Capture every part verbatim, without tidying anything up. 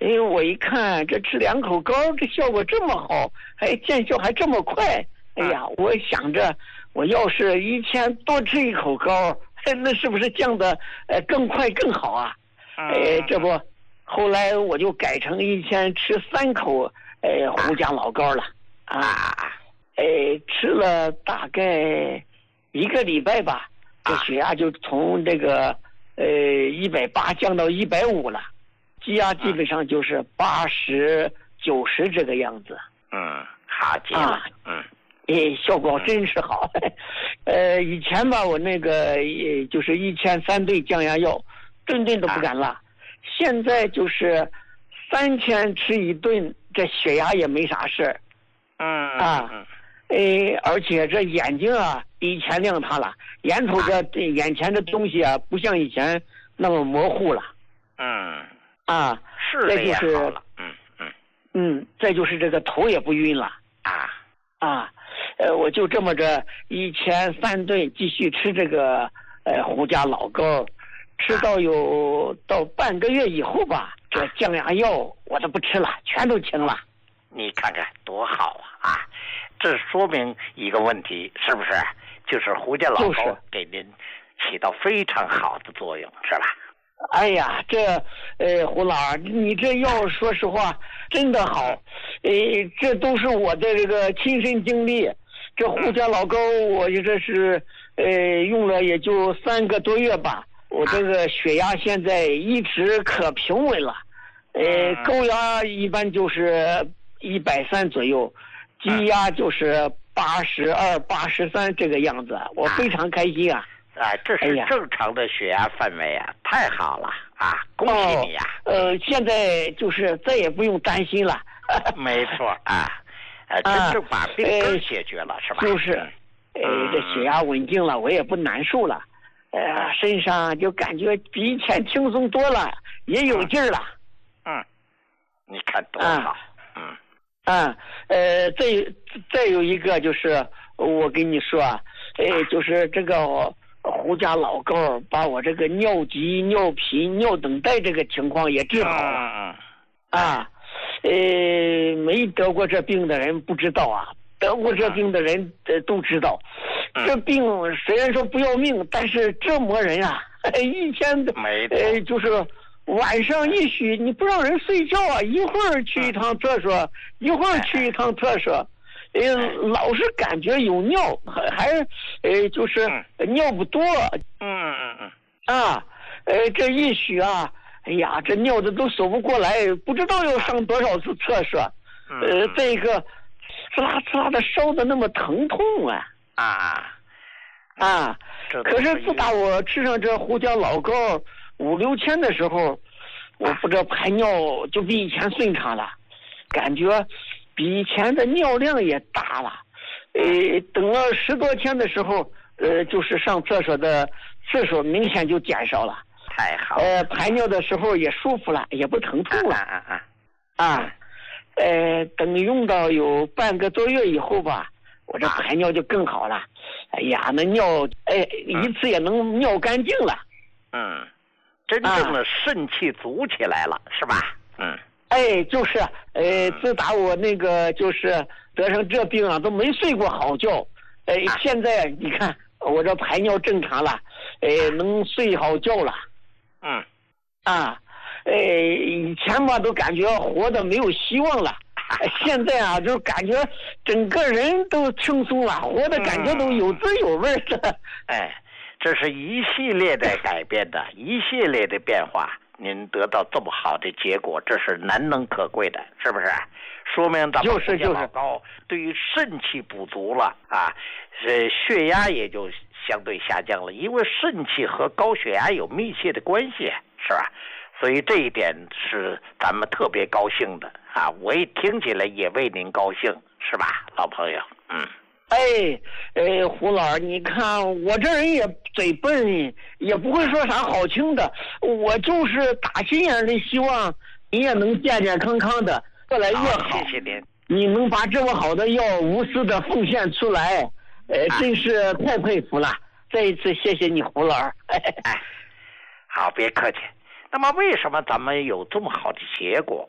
哎，我一看这吃两口膏，这效果这么好，还见效还这么快。哎呀，我想着我要是一天多吃一口膏，那是不是降的呃更快更好啊？哎，这不，后来我就改成一天吃三口呃胡椒老膏了啊。哎，吃了大概一个礼拜吧，这血压就从这个呃一百八降到一百五了。积压基本上就是八十九十这个样子。 嗯，好极了。啊、嗯， 诶，效果真是好。呃，以前吧，我那个就是一天三顿降压药，顿顿都不敢落。啊、现在就是三天吃一顿，这血压也没啥事儿。 嗯啊，诶，而且这眼睛啊比以前亮堂了，眼头这、啊、眼前的东西啊，不像以前那么模糊了。 嗯。 啊， 是的也好了，嗯嗯嗯，再就是这个头也不晕了啊啊，呃，我就这么着一天三顿继续吃这个呃胡椒老膏，吃到有、啊、到半个月以后吧，这降压药我都不吃了，全都停了。 你看看多好啊！啊，这说明一个问题，是不是？就是胡椒老膏给您起到非常好的作用，是吧？ 哎呀，这呃，胡老儿，你这药说实话真的好，呃，这都是我的这个亲身经历。这胡椒老膏，我这是呃用了也就三个多月吧，我这个血压现在一直可平稳了，呃，高压一般就是一百三左右，低压就是八十二、八十三这个样子，我非常开心啊。 啊，这是正常的血压范围啊，哎、太好了啊！恭喜你呀、啊！ 呃，现在就是再也不用担心了。 没错啊，呃，真正把病根解决了， 呃、 是吧？ 就是，呃，嗯、这血压稳定了，我也不难受了，呃，身上就感觉比以前轻松多了，也有劲儿了。 嗯，你看多好。 嗯。啊，呃，再再有一个就是我跟你说，呃，就是这个。胡椒老膏把我这个尿急、尿频、尿等待这个情况也治好了。 嗯、 啊，呃，没得过这病的人不知道啊，得过这病的人呃都知道。 嗯、 这病虽然说不要命，但是折磨人啊！一天呃就是晚上一宿你不让人睡觉啊，一会儿去一趟厕所，嗯、一会儿去一趟厕所。呃，老是感觉有尿，还还呃，就是尿不多。 嗯嗯嗯。 啊，呃，这一宿啊，哎呀，这尿的都守不过来，不知道要上多少次厕所。 嗯、 呃，再一个，呲啦呲啦的烧的那么疼痛啊。 啊。 啊。可是自打我吃上这胡椒老膏五六天的时候，我不知道排尿就比以前顺畅了，感觉。比以前的尿量也大了，呃，等了十多天的时候，呃，就是上厕所的次数明显就减少了。 太好了。 呃，排尿的时候也舒服了，也不疼痛了。 啊啊啊！ 啊，呃，等用到有半个多月以后吧，我这排尿就更好了。哎呀，那尿，哎，一次也能尿干净了。 嗯，真正的肾气足起来了，啊、是吧？嗯。 哎，就是，呃，自打我那个就是得上这病啊，都没睡过好觉。哎、呃， 啊、 现在你看我这排尿正常了，呃，能睡好觉了。 嗯。 啊，呃，以前吧都感觉活的没有希望了，现在啊就感觉整个人都轻松了，活的感觉都有滋有味的。 嗯、哎，这是一系列的改变的，一系列的变化。您得到这么好的结果，这是难能可贵的，是不是？说明咱们胡椒老膏对于肾气补足了啊，是血压也就相对下降了，因为肾气和高血压有密切的关系，是吧？所以这一点是咱们特别高兴的啊！我一听起来也为您高兴，是吧，老朋友？嗯。 哎，呃，胡老儿，你看我这人也嘴笨，也不会说啥好听的，我就是打心眼里希望你也能健健康康的，越来越好。 谢谢您， 你能把这么好的药无私的奉献出来，呃，真是太佩服了。再一次谢谢你，胡老儿。 哎，好，别客气。那么为什么咱们有这么好的结果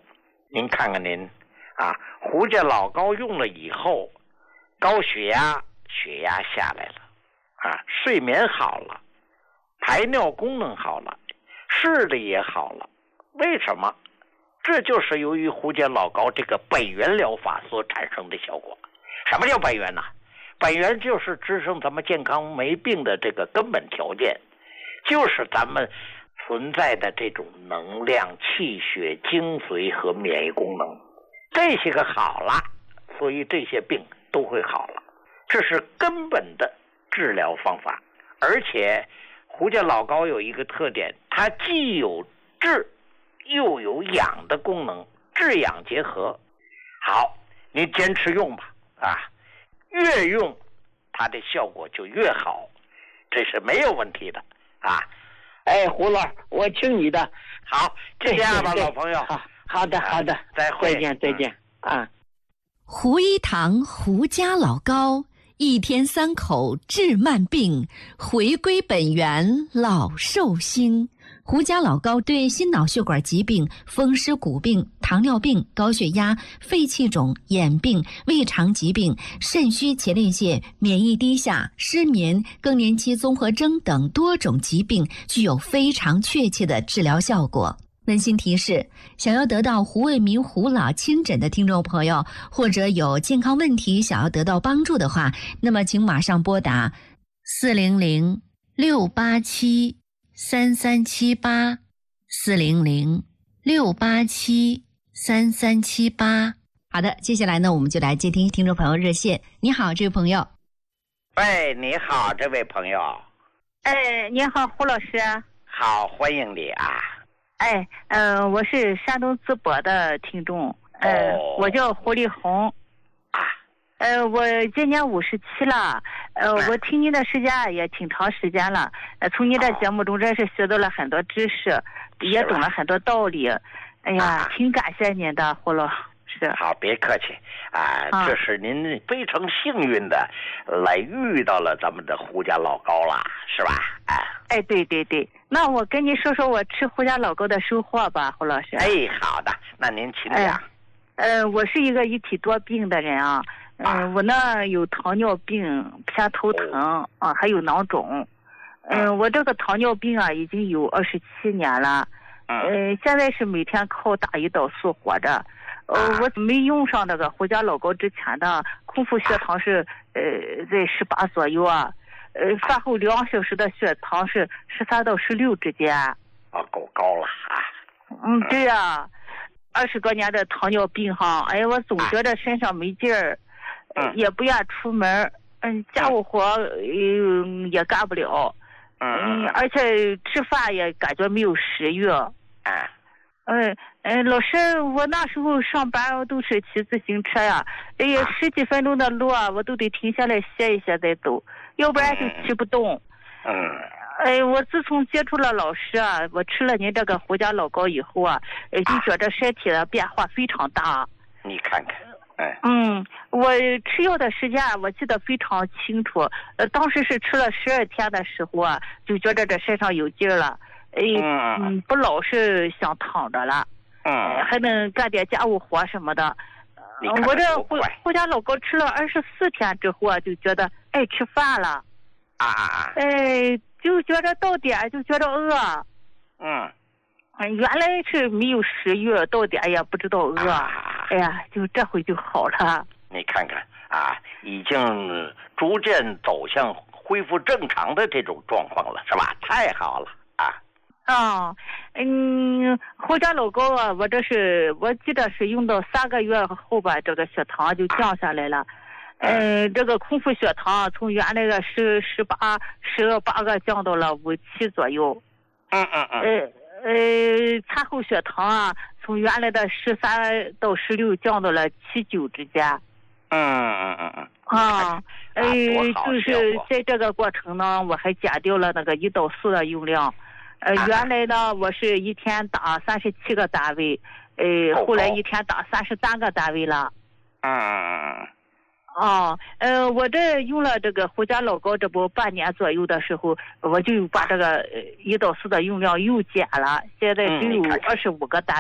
您看看您啊，胡家老膏用了以后，高血压血压下来了啊，睡眠好了，排尿功能好了，视力也好了。为什么？这就是由于胡家老膏这个本源疗法所产生的效果。什么叫本源呢？本源就是支撑咱们健康没病的这个根本条件，就是咱们存在的这种能量、气血、精髓和免疫功能，这些个好了，所以这些病都会好了。这是根本的治疗方法。而且胡家老膏有一个特点，它既有治又有养的功能，治养结合。好，您坚持用吧，啊，越用它的效果就越好，这是没有问题的啊。 哎，胡老，我听你的。 好，就这样吧，老朋友。 好，好的，好的， 再会， 再见，再见、嗯、啊。 胡一堂胡家老膏，一天三口治慢病，回归本源老寿星。胡家老膏对心脑血管疾病、风湿骨病、糖尿病、高血压、肺气肿、眼病、胃肠疾病、肾虚前列腺、免疫低下、失眠、更年期综合征等多种疾病具有非常确切的治疗效果。温馨提示：想要得到胡卫民胡老亲诊的听众朋友，或者有健康问题想要得到帮助的话，那么请马上拨打四零零六八七三三七八四零零六八七三三七八。好的，接下来呢，我们就来接听听众朋友热线。你好，这位朋友。 喂，你好，这位朋友。 哎，你好，胡老师。 好，欢迎你啊。 哎，嗯、呃，我是山东淄博的听众，呃， 哦、 我叫胡丽红。 啊。 呃，我今年五十七了，呃，我听您的时间也挺长时间了，呃，从您的节目中真是学到了很多知识，也懂了很多道理。哎呀，啊、挺感谢您的，胡老师。 好，别客气啊，啊这是您非常幸运的来遇到了咱们的胡家老膏了，是吧？哎， 哎，对对对，那我跟您说说我吃胡家老膏的收获吧，胡老师。 哎，好的，那您请讲。 哎、呃，我是一个一体多病的人啊。嗯、呃啊，我呢有糖尿病、偏头疼、哦、啊，还有囊肿。嗯、呃，我这个糖尿病啊已经有二十七年了。嗯、呃，现在是每天靠打胰岛素活着。呃，啊、我没用上那个胡家老膏之前的空腹血糖是呃在十八左右啊。呃，饭后两小时的血糖是十三到十六之间。 啊，够高了啊。 嗯，对呀、啊，二十多年的糖尿病哈，哎呀，我总觉得身上没劲儿。嗯，也不愿出门，嗯，家务活嗯也干不了，嗯，而且吃饭也感觉没有食欲。啊，嗯嗯，老师，我那时候上班都是骑自行车呀，哎呀，十几分钟的路啊，我都得停下来歇一歇再走，要不然就骑不动。嗯，哎，我自从接触了老师啊，我吃了您这个胡家老膏以后啊，就觉得身体的变化非常大。 你看看。 嗯，我吃药的时间我记得非常清楚，呃，当时是吃了十二天的时候啊，就觉得这身上有劲儿了，哎，嗯，不老是想躺着了，嗯，还能干点家务活什么的。 你看我这胡胡家老膏吃了二十四天之后啊，就觉得爱吃饭了， 啊啊啊， 哎，就觉得到点就觉得饿， 嗯。 原来是没有食欲，到点也不知道饿，啊、哎呀，就这回就好了。 你看看啊，已经逐渐走向恢复正常的这种状况了，是吧？太好了啊！ 啊，嗯，胡家老膏啊，我这是我记得是用到三个月后吧，这个血糖就降下来了。嗯，嗯这个空腹血糖从原来的十十八十八个降到了五七左右。 嗯嗯嗯。 呃呃，餐后血糖啊，从原来的十三到十六降到了七九之间。 嗯嗯嗯嗯。 啊，呃，就是在这个过程呢，我还减掉了那个胰岛素的用量。呃，啊、原来呢，我是一天打三十七个单位，呃，后来一天打三十三个单位了。 嗯嗯嗯。 哦，呃，我这用了这个胡家老膏，这不半年左右的时候，我就把这个胰岛素的用量又减了，现在只有二十五个单位。 嗯、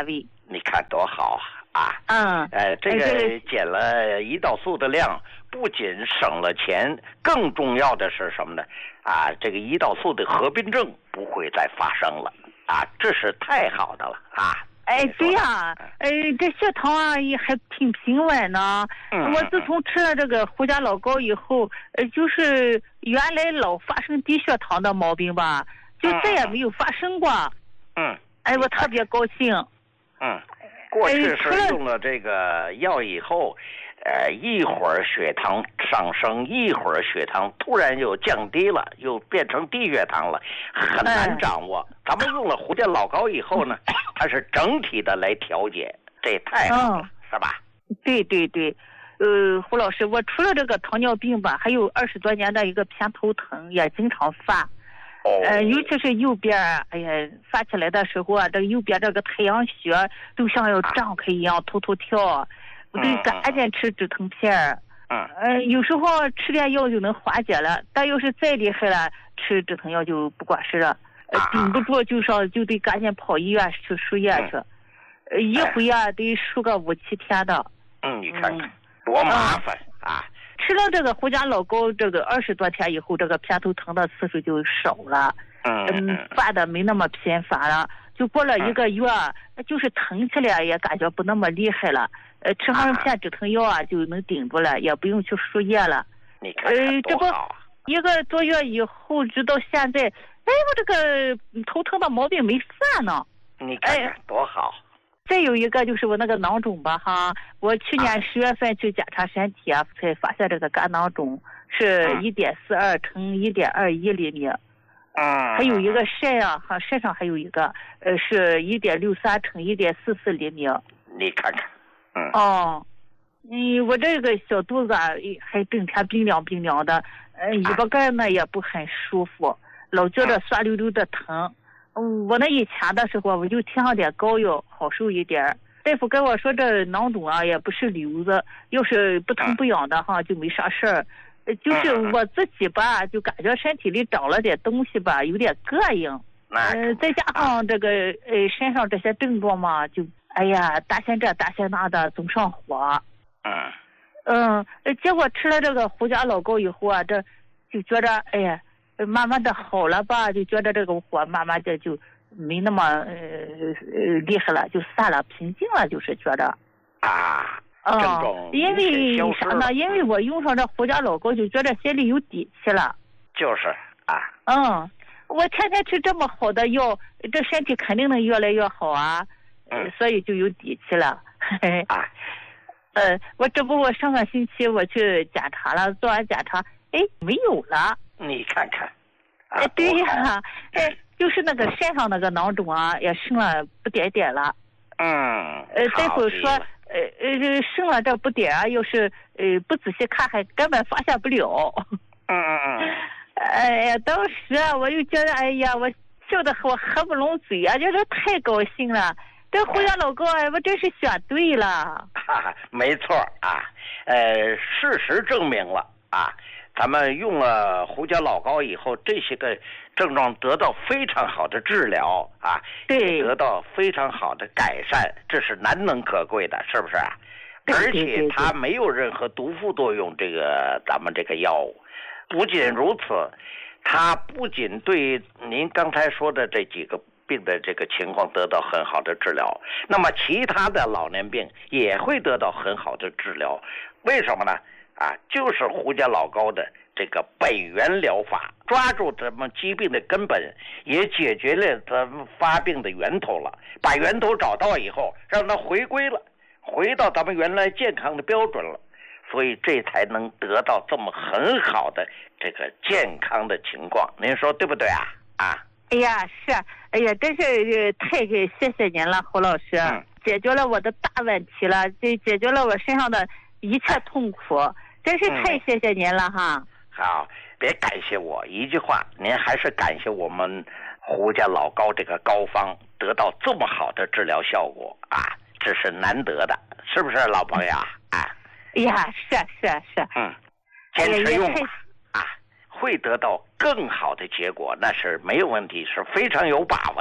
你看多好啊！ 嗯， 呃，这个减了胰岛素的量，不仅省了钱，更重要的是什么呢？啊，这个胰岛素的合并症不会再发生了啊，这是太好的了啊！ 哎，对呀、啊，哎，这血糖啊也还挺平稳呢。嗯、我自从吃了这个胡家老膏以后，呃，就是原来老发生低血糖的毛病吧，就再也没有发生过。 嗯， 哎，我特别高兴。 嗯，过去是用了这个药以后，呃，一会儿血糖上升，一会儿血糖突然又降低了，又变成低血糖了，很难掌握。嗯、咱们用了胡家老膏以后呢，它是整体的来调节，这也太好了，嗯、是吧？ 对对对，呃，胡老师，我除了这个糖尿病吧，还有二十多年的一个偏头疼，也经常发。 哦、 呃，尤其是右边，哎呀，发起来的时候啊，这个右边这个太阳穴都像要胀开一样，突突跳。我得赶紧吃止疼片儿。 嗯。 呃，有时候吃点药就能缓解了，但要是再厉害了，吃止疼药就不管事了。呃，顶不住就上就得赶紧跑医院去输液去。嗯、呃，一回啊得输个五七天的。 嗯，你看看、嗯、多麻烦、嗯、啊！ 吃了这个胡家老膏，这个二十多天以后，这个偏头疼的次数就少了。 嗯嗯，发的没那么频繁了。就过了一个月，嗯、就是疼起来也感觉不那么厉害了。呃，吃上片止疼药啊，就能顶住了，也不用去输液了。 你看看多好啊！ 呃，这不一个多月以后，直到现在，哎，我这个头疼的毛病没散呢。 你看看多好！ 哎，再有一个就是我那个囊肿吧，哈，我去年十月份去检查身体啊，才发现这个肝囊肿是一点四二乘一点二一厘米。 嗯。 还有一个肾啊，哈，肾上还有一个，呃，是一点六三乘一点四四厘米。 你看看。嗯、 哦，嗯，我这个小肚子啊，还整天冰凉冰凉的，呃，尾巴盖呢也不很舒服，老觉得酸溜溜的疼。嗯，我那以前的时候，我就贴上点膏药，好受一点。大夫跟我说这囊肿啊，也不是瘤子，要是不疼不痒的哈，就没啥事儿。就是我自己吧，就感觉身体里长了点东西吧，有点膈应。呃，再加上这个呃身上这些症状嘛，就。哎呀，担心这担心那的，总上火。 嗯。 嗯，结果吃了这个胡家老膏以后啊，这就觉着哎呀，慢慢的好了吧，就觉得这个火慢慢的就没那么呃呃厉害了，就散了，平静了，就是觉着。 啊。 嗯。因为啥呢？因为我用上这胡家老膏，就觉得心里有底气了。 就是啊。 嗯，我天天吃这么好的药，这身体肯定能越来越好啊。 嗯， 所以就有底气了。 啊， 呃，我这不我上个星期我去检查了，做完检查，哎，没有了。 你看看。 哎、啊，对呀，哎，就是那个肾上那个囊肿啊，也剩了不点点了。 嗯。 呃，大夫说，呃呃，剩了这不点啊，要是呃不仔细看，还根本发现不了。 嗯嗯嗯。 哎呀，当时啊，我又觉得，哎呀，我笑得我合不拢嘴啊，就是太高兴了。这胡家老膏哎，我真是选对了。 哈哈，没错啊，呃，事实证明了啊，咱们用了胡家老膏以后，这些个症状得到非常好的治疗啊， 对， 得到非常好的改善，这是难能可贵的，是不是啊？而且它没有任何毒副作用，这个咱们这个药物，不仅如此，它不仅对您刚才说的这几个病的这个情况得到很好的治疗，那么其他的老年病也会得到很好的治疗。为什么呢？啊，就是胡家老膏的这个本源疗法，抓住咱们疾病的根本，也解决了咱们发病的源头了。把源头找到以后，让它回归了，回到咱们原来健康的标准了，所以这才能得到这么很好的这个健康的情况。您说对不对啊？啊？ 哎呀，是，哎呀，真是太给谢谢您了，胡老师，嗯、解决了我的大问题了，这解决了我身上的一切痛苦，哎、真是太谢谢您了哈、嗯。 好，别感谢我一句话，您还是感谢我们胡家老膏这个膏方得到这么好的治疗效果啊，这是难得的，是不是老朋友啊？ 哎呀，是是是， 嗯，坚持用吧。会得到更好的结果，那是没有问题，是非常有把握的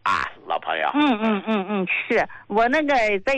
啊，老朋友。 嗯嗯嗯嗯，是我那个在